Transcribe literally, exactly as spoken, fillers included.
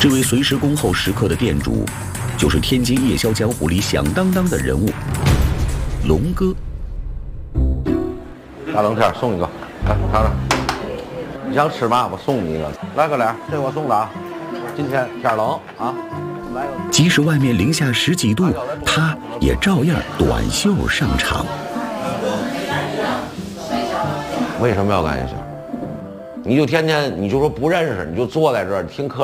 这位随时恭候食客的店主，就是天津夜宵江湖里响当当的人物——龙哥。 大冷天送一个，来尝尝。你想吃嘛？我送你一个。来个俩，这我送的啊。今天天冷啊，来个。 即使外面零下十几度，他也照样短袖上场。 为什么要干夜宵？你就天天你就说不认识，你就坐在这儿听课。